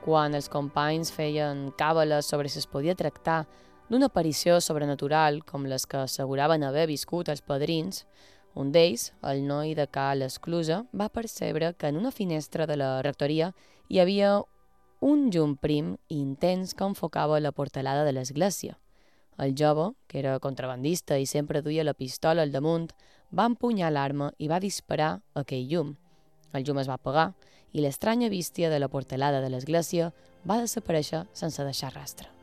quan els companys feien càbales sobre si es podia tractar d'una aparició sobrenatural com les que asseguraven haver viscut els padrins, un d'ells, el noi de Ca l'Esclusa, va percebre que en una finestra de la rectoria hi havia un llum prim i intens que enfocava la portalada de l'església. El jove, que era contrabandista i sempre duia la pistola al damunt, va empunyar l'arma i va disparar aquell llum. El llum es va apagar i l'estranya bístia de la portalada de l'església va desaparèixer sense deixar rastre.